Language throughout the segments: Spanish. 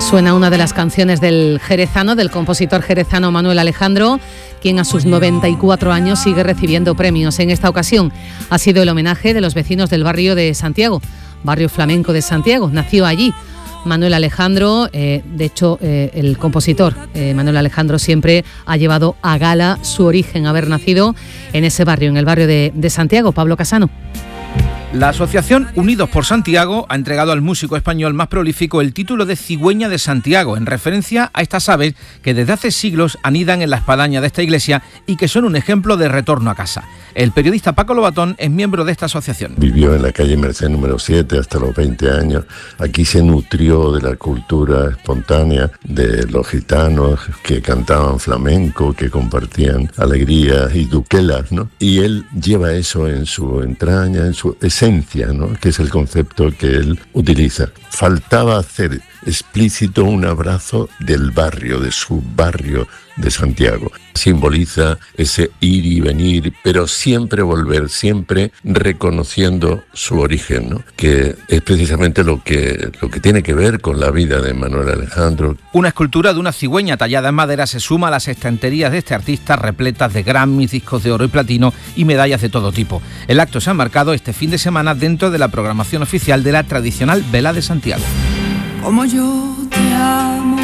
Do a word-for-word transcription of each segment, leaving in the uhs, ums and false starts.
Suena una de las canciones del jerezano, del compositor jerezano Manuel Alejandro, quien a sus noventa y cuatro años sigue recibiendo premios. En esta ocasión ha sido el homenaje de los vecinos del barrio de Santiago, barrio flamenco de Santiago. Nació allí Manuel Alejandro, eh, de hecho eh, el compositor eh, Manuel Alejandro siempre ha llevado a gala su origen, haber nacido en ese barrio, en el barrio de, de Santiago. Pablo Casano. La asociación Unidos por Santiago ha entregado al músico español más prolífico el título de Cigüeña de Santiago, en referencia a estas aves que desde hace siglos anidan en la espadaña de esta iglesia y que son un ejemplo de retorno a casa. El periodista Paco Lobatón es miembro de esta asociación. Vivió en la calle Merced número siete hasta los veinte años. Aquí se nutrió de la cultura espontánea de los gitanos que cantaban flamenco, que compartían alegrías y duquelas, ¿no? Y él lleva eso en su entraña, en su esencia, ¿no? Que es el concepto que él utiliza. Faltaba hacer explícito un abrazo del barrio, de su barrio de Santiago. Simboliza ese ir y venir, pero siempre volver, siempre reconociendo su origen, ¿no? Que es precisamente lo que, lo que tiene que ver con la vida de Manuel Alejandro. Una escultura de una cigüeña tallada en madera se suma a las estanterías de este artista repletas de Grammys, discos de oro y platino y medallas de todo tipo. El acto se ha marcado este fin de semana dentro de la programación oficial de la tradicional Vela de Santiago. Como yo te amo.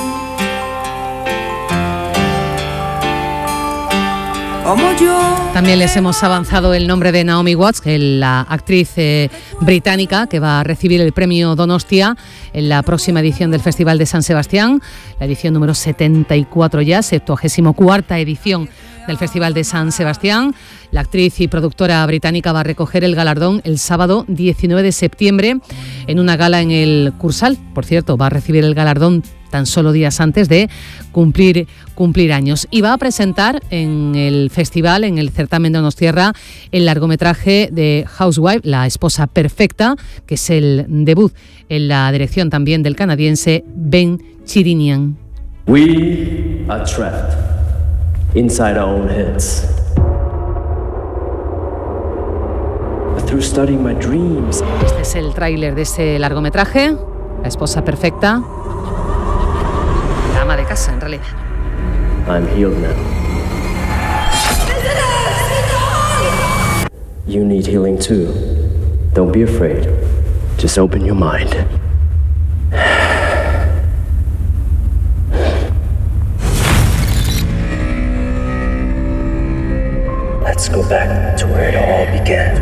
Como yo. También les hemos avanzado el nombre de Naomi Watts, la actriz eh, británica que va a recibir el premio Donostia en la próxima edición del Festival de San Sebastián, la edición número setenta y cuatro ya, septuagésimo cuarta edición del Festival de San Sebastián. La actriz y productora británica va a recoger el galardón el sábado diecinueve de septiembre en una gala en el Cursal. Por cierto, va a recibir el galardón tan solo días antes de cumplir, cumplir años. Y va a presentar en el festival, en el certamen de Donostierra, el largometraje de Housewife, La esposa perfecta, que es el debut en la dirección también del canadiense Ben Chirinian. We are trapped inside our own heads. But through studying my dreams. Este es el tráiler de ese largometraje, La esposa perfecta. La ama de casa, en realidad. I'm healed now. You need healing too. Don't be afraid. Just open your mind. Let's go back to where it all began.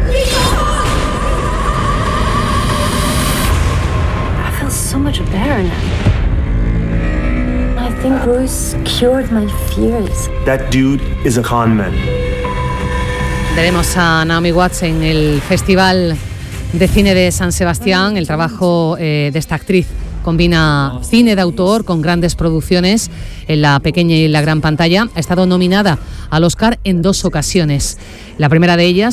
I feel so much better now. I think Bruce cured my fears. That dude is a con man. Veremos a Naomi Watts en el Festival de Cine de San Sebastián. El trabajo eh, de esta actriz combina cine de autor con grandes producciones en la pequeña y la gran pantalla. Ha estado nominada al Oscar en dos ocasiones. La primera de ellas